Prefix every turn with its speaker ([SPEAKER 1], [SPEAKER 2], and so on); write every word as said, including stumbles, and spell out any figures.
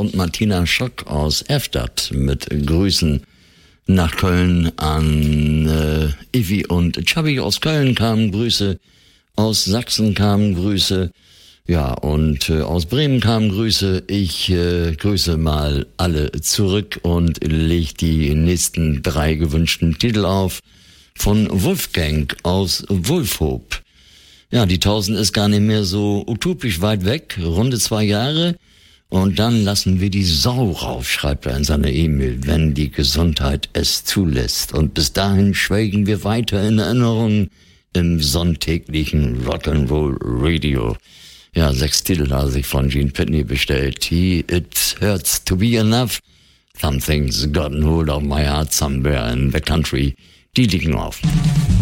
[SPEAKER 1] und Martina Schock aus Erfstadt mit Grüßen nach Köln an äh, Ivi und Chabi aus Köln kamen Grüße, aus Sachsen kamen Grüße, ja, und äh, aus Bremen kamen Grüße. Ich äh, grüße mal alle zurück und leg die nächsten drei gewünschten Titel auf von Wolfgang aus Wulfhoop. Ja, die tausend ist gar nicht mehr so utopisch weit weg, runde zwei Jahre. Und dann lassen wir die Sau rauf, schreibt er in seiner E-Mail, wenn die Gesundheit es zulässt. Und bis dahin schwelgen wir weiter in Erinnerung im sonntäglichen Rock'n'Roll Radio. Ja, sechs Titel hat er sich von Gene Pitney bestellt. He, It Hurts to Be Enough, Something's Gotten Hold of My Heart Somewhere in the Country. Die liegen auf.